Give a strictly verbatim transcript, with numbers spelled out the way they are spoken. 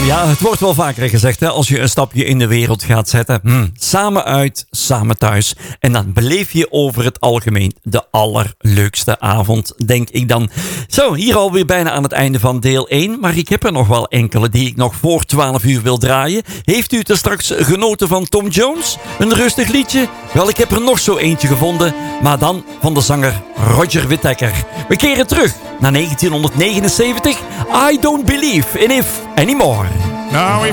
Ja, het wordt wel vaker gezegd, hè, als je een stapje in de wereld gaat zetten. Hmm, samen uit, samen thuis. En dan beleef je over het algemeen de allerleukste avond, denk ik dan. Zo, hier alweer bijna aan het einde van deel één. Maar ik heb er nog wel enkele die ik nog voor twaalf uur wil draaien. Heeft u er straks genoten van Tom Jones? Een rustig liedje? Wel, ik heb er nog zo eentje gevonden. Maar dan van de zanger Roger Whittaker. We keren terug naar negentienhonderdnegenenzeventig. I don't believe in if anymore. Now if